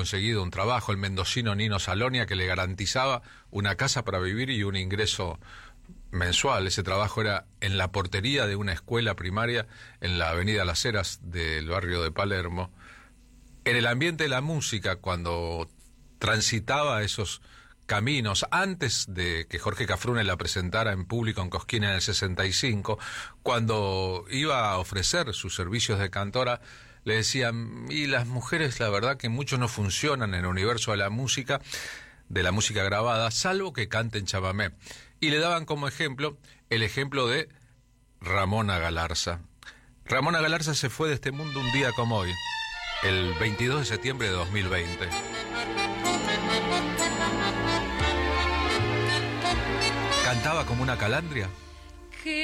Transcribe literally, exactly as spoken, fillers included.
conseguido un trabajo, el mendocino Nino Salonia, que le garantizaba una casa para vivir y un ingreso mensual. Ese trabajo era en la portería de una escuela primaria en la avenida Las Heras del barrio de Palermo. En el ambiente de la música, cuando transitaba esos caminos, antes de que Jorge Cafrune la presentara en público en Cosquín en el sesenta y cinco, cuando iba a ofrecer sus servicios de cantora, le decían, y las mujeres, la verdad que mucho no funcionan en el universo de la música, de la música grabada, salvo que canten chamamé. Y le daban como ejemplo, el ejemplo de Ramona Galarza. Ramona Galarza se fue de este mundo un día como hoy, el veintidós de septiembre de dos mil veinte. Cantaba como una calandria.